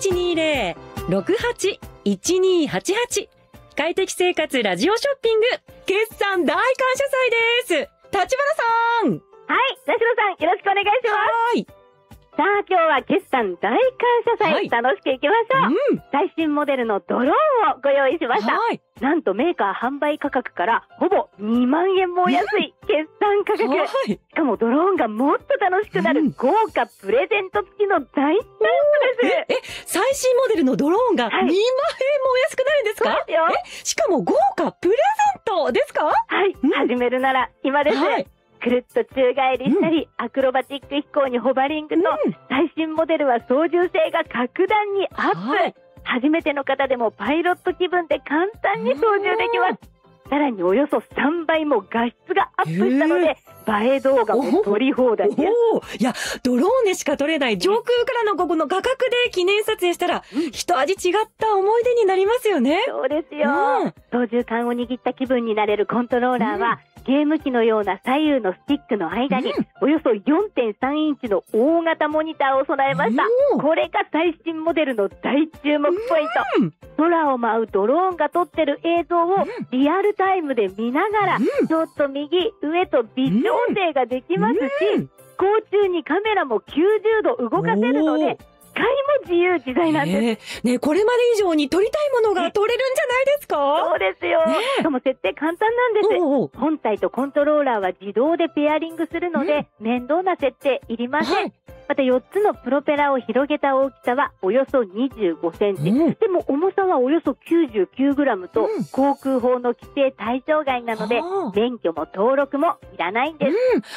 0120-68-1288。快適生活ラジオショッピング決算大感謝祭です。立花さん。 はい、田代さん、よろしくお願いします。 はい。 さあ、今日は決算大感謝祭、 はい、 楽しくいきましょう。最新モデルのドローンをご用意しました。 はい、 なんとメーカー販売価格からほぼ2万円もお安い決算価格。 はい、 しかもドローンがもっと楽しくなる豪華プレゼント付きの大チャンスです。 最新モデルのドローンが2万円もお安くなるんですか？ そうですよ。 しかも豪華プレゼントですか？ はい、始めるなら今です。はい、くるっと宙返りしたり、アクロバティック飛行にホバリングと、最新モデルは操縦性が格段にアップ。はい、初めての方でもパイロット気分で簡単に操縦できます。さらにおよそ3倍も画質がアップしたので、映え動画も撮り放題です。 いや、ドローンでしか撮れない上空からのここの画角で記念撮影したら、一味違った思い出になりますよね。 そうですよ。操縦桿を握った気分になれるコントローラーは、ゲーム機のような左右のスティックの間に、およそ 4.3 インチの大型モニターを備えました。これが最新モデルの大注目ポイント。空を舞うドローンが撮ってる映像をリアルタイムで見ながら、ちょっと右上と微調整ができますし、飛行中にカメラも90度動かせるので、使いも自由自在なんです。 ね、これまで以上に撮りたいものが撮れるんじゃないですか？ そうですよ。しかも設定簡単なんです。本体とコントローラーは自動でペアリングするので、面倒な設定いりません。また4つのプロペラを広げた大きさはおよそ25センチ。でも重さはおよそ99グラムと、航空法の規制対象外なので、免許も登録もいらないんです。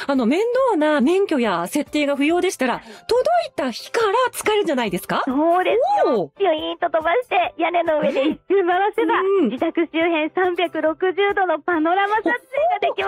面倒な免許や設定が不要でしたら、届いた日から使えるんじゃないですか？ そうですよ。ピュイーンと飛ばして屋根の上で一周回せば、自宅周辺360度のパノラマ撮影ができます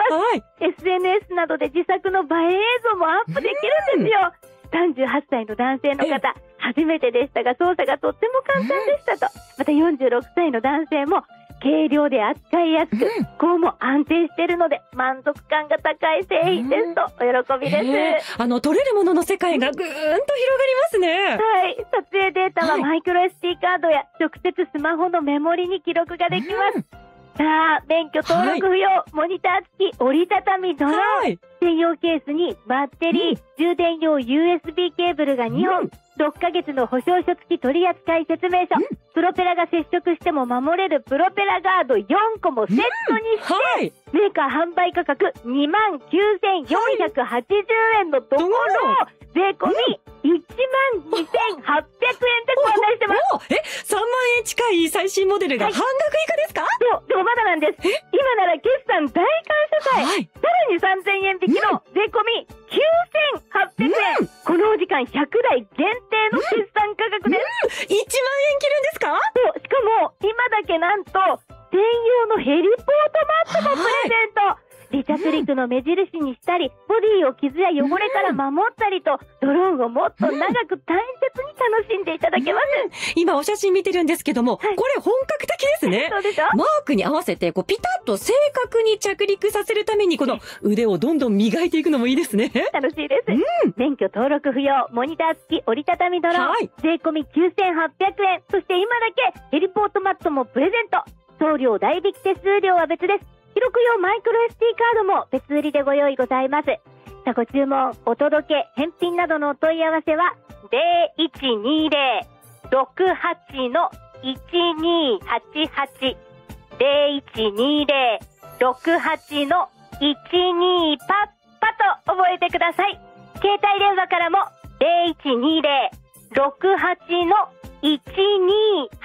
。SNS などで自作の映え映像もアップできるんですよ。38歳の男性の方、初めてでしたが操作がとっても簡単でしたと。また46歳の男性も軽量で扱いやすく、飛行も安定しているので満足感が高い製品ですとお喜びです。 撮れるものの世界がぐーんと広がりますね。 はい。撮影データはマイクロ SD カードや直接スマホのメモリに記録ができます。さあ、免許登録不要、モニター付き折りたたみドローン。専用ケースにバッテリー、充電用 USB ケーブルが2本、6ヶ月の保証書付き取扱説明書、プロペラが接触しても守れるプロペラガード4個もセットにして、メーカー販売価格29,480円のところ、税込み12,800円でご案内してます。 3万円近い最新モデルが半額以下ですか？ そう、でもまだなんです。今なら決算大感謝祭、さらに3,000円引きの税込み9,800円。このお時間100台限定の決算価格です。 1万円切るんですか？ そう、しかも今だけなんと専用のヘリポートマットもプレゼント。離着陸の目印にしたり、ボディを傷や汚れから守ったりと、ドローンをもっと長く大切に楽しんでいただけます。 今お写真見てるんですけども、これ本格的ですね。 そうでしょ？ マークに合わせてピタッと正確に着陸させるためにこの腕をどんどん磨いていくのもいいですね。 楽しいです。免許登録不要、モニター付き折りたたみドローン、税込み9,800円。そして今だけヘリポートマットもプレゼント。送料代引き手数料は別です。記録用マイクロ SD カードも別売りでご用意ございます。さあ、ご注文、お届け、返品などのお問い合わせは、0120-68-1288、0120-68-12パッパと覚えてください。携帯電話からも、0120-68-1288